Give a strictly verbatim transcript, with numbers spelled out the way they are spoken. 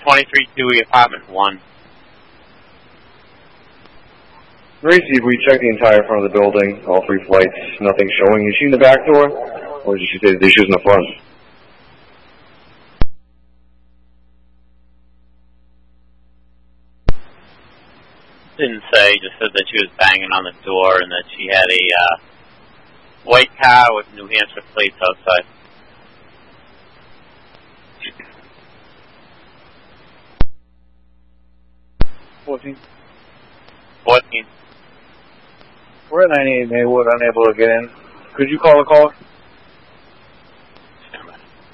twenty-three Dewey, apartment one. Racy, we checked the entire front of the building, all three flights, nothing showing. Is she in the back door, or did she say that she was in the front? Didn't say, just said that she was banging on the door and that she had a uh, white car with New Hampshire plates outside. fourteen. fourteen. We're at ninety-eight Maywood, unable to get in. Could you call a caller?